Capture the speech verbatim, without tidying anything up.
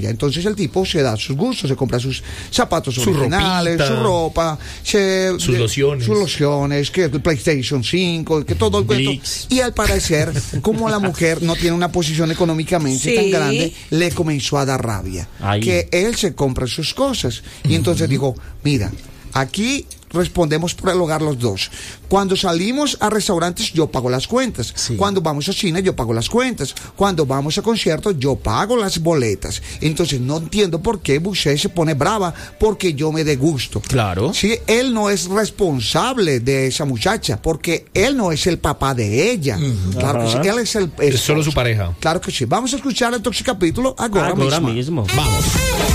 ella. Entonces el tipo se da sus gustos, se compra sus zapatos Su originales, ropita, su ropa, se, sus de, lociones. sus lociones, que el PlayStation cinco, que todo el cuento. Y al parecer, como la mujer no tiene una posición económicamente Sí. tan grande, le comenzó a dar rabia. Ay. Que él se compra sus cosas. Y entonces dijo, mira, aquí respondemos por el hogar los dos. Cuando salimos a restaurantes, yo pago las cuentas. Sí. Cuando vamos a cine, yo pago las cuentas. Cuando vamos a conciertos, yo pago las boletas. Entonces, no entiendo por qué Boucher se pone brava porque yo me dé gusto. Claro. Sí, él no es responsable de esa muchacha porque él no es el papá de ella. Claro que sí, él es el Es solo su pareja. Claro que sí. Vamos a escuchar el Toxicapítulo agora, Agora mismo. mismo. Vamos.